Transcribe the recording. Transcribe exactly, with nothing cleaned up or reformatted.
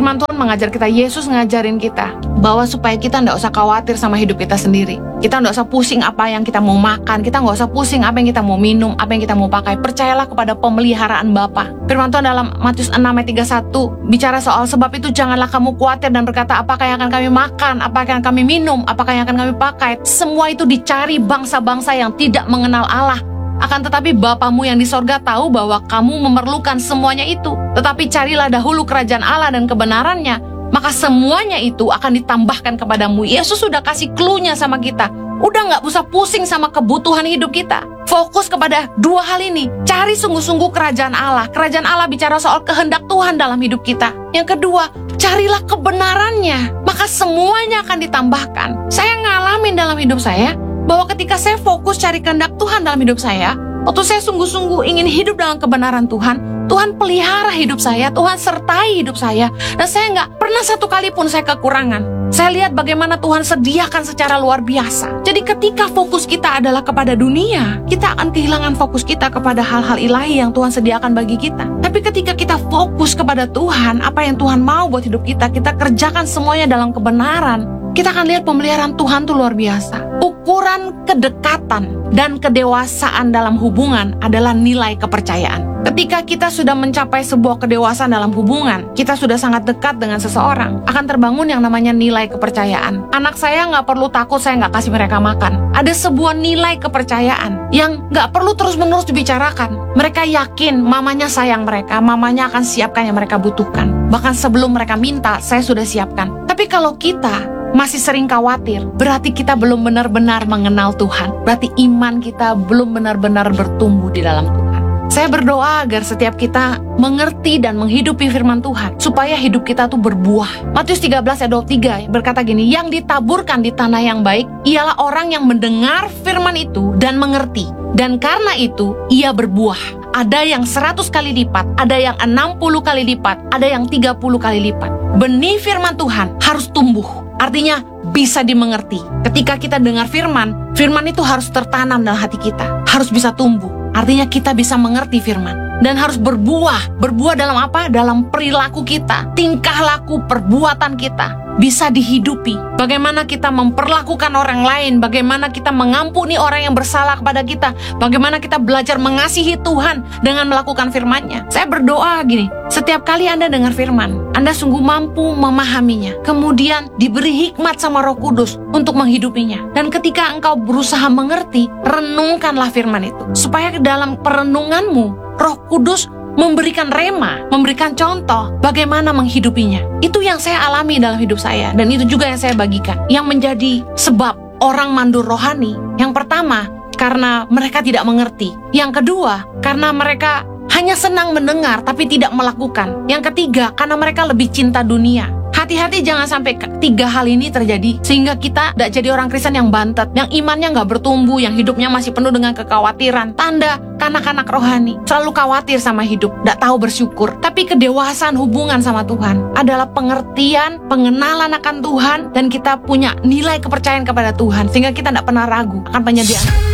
Firman Tuhan mengajar kita, Yesus ngajarin kita bahwa supaya kita nggak usah khawatir sama hidup kita sendiri. Kita nggak usah pusing apa yang kita mau makan, kita nggak usah pusing apa yang kita mau minum, apa yang kita mau pakai. Percayalah kepada pemeliharaan Bapa. Firman Tuhan dalam Matius enam ayat tiga puluh satu bicara soal sebab itu janganlah kamu khawatir dan berkata apakah yang akan kami makan, apakah yang kami minum, apakah yang akan kami pakai. Semua itu dicari bangsa-bangsa yang tidak mengenal Allah. Akan tetapi Bapamu yang di sorga tahu bahwa kamu memerlukan semuanya itu. Tetapi carilah dahulu kerajaan Allah dan kebenarannya, maka semuanya itu akan ditambahkan kepadamu. Yesus sudah kasih clue-nya sama kita. Udah gak usah pusing sama kebutuhan hidup kita. Fokus kepada dua hal ini. Cari sungguh-sungguh kerajaan Allah. Kerajaan Allah bicara soal kehendak Tuhan dalam hidup kita. Yang kedua, carilah kebenarannya, maka semuanya akan ditambahkan. Saya ngalamin dalam hidup saya bahwa ketika saya fokus cari kehendak Tuhan dalam hidup saya, waktu saya sungguh-sungguh ingin hidup dalam kebenaran Tuhan, Tuhan pelihara hidup saya, Tuhan sertai hidup saya, dan saya nggak pernah satu kali pun saya kekurangan. Saya lihat bagaimana Tuhan sediakan secara luar biasa. Jadi ketika fokus kita adalah kepada dunia, kita akan kehilangan fokus kita kepada hal-hal ilahi yang Tuhan sediakan bagi kita. Tapi ketika kita fokus kepada Tuhan, apa yang Tuhan mau buat hidup kita, kita kerjakan semuanya dalam kebenaran, kita akan lihat pemeliharaan Tuhan tuh luar biasa. Ukuran kedekatan dan kedewasaan dalam hubungan adalah nilai kepercayaan. Ketika kita sudah mencapai sebuah kedewasaan dalam hubungan, kita sudah sangat dekat dengan seseorang, akan terbangun yang namanya nilai kepercayaan. Anak saya nggak perlu takut saya nggak kasih mereka makan. Ada sebuah nilai kepercayaan yang nggak perlu terus-menerus dibicarakan. Mereka yakin mamanya sayang mereka, mamanya akan siapkan yang mereka butuhkan. Bahkan sebelum mereka minta, saya sudah siapkan. Tapi kalau kita masih sering khawatir, berarti kita belum benar-benar mengenal Tuhan. Berarti iman kita belum benar-benar bertumbuh di dalam Tuhan. Saya berdoa agar setiap kita mengerti dan menghidupi firman Tuhan, supaya hidup kita tuh berbuah. Matius tiga belas ayat dua puluh tiga berkata gini, yang ditaburkan di tanah yang baik, ialah orang yang mendengar firman itu dan mengerti. Dan karena itu, ia berbuah. Ada yang seratus kali lipat, ada yang enam puluh kali lipat, ada yang tiga puluh kali lipat. Benih firman Tuhan harus tumbuh. Artinya bisa dimengerti. Ketika kita dengar firman, firman itu harus tertanam dalam hati kita. Harus bisa tumbuh. Artinya kita bisa mengerti firman. Dan harus berbuah. Berbuah dalam apa? Dalam perilaku kita. Tingkah laku, perbuatan kita. Bisa dihidupi. Bagaimana kita memperlakukan orang lain. Bagaimana kita mengampuni orang yang bersalah kepada kita. Bagaimana kita belajar mengasihi Tuhan dengan melakukan firman-Nya. Saya berdoa gini, setiap kali Anda dengar firman, Anda sungguh mampu memahaminya. Kemudian diberi hikmat sama Roh Kudus untuk menghidupinya. Dan ketika engkau berusaha mengerti, renungkanlah firman itu. Supaya dalam perenunganmu, Roh Kudus memberikan rema, memberikan contoh bagaimana menghidupinya. Itu yang saya alami dalam hidup saya, dan itu juga yang saya bagikan. Yang menjadi sebab orang mandur rohani, yang pertama, karena mereka tidak mengerti. Yang kedua, karena mereka hanya senang mendengar tapi tidak melakukan. Yang ketiga, karena mereka lebih cinta dunia. Hati-hati jangan sampai tiga hal ini terjadi, sehingga kita tidak jadi orang Kristen yang bantet, yang imannya nggak bertumbuh, yang hidupnya masih penuh dengan kekhawatiran. Tanda kanak-kanak rohani selalu khawatir sama hidup, tidak tahu bersyukur. Tapi kedewasaan hubungan sama Tuhan adalah pengertian, pengenalan akan Tuhan, dan kita punya nilai kepercayaan kepada Tuhan, sehingga kita tidak pernah ragu akan penyediaan